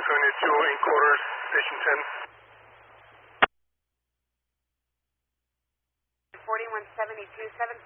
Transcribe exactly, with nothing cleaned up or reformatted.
seventy-two in quarters, station ten. forty-one seventy-two, seven